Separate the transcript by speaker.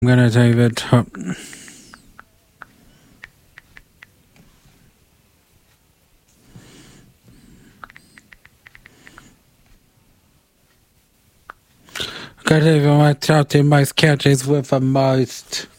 Speaker 1: gonna take the top. Got even my top 10 most countries with the most.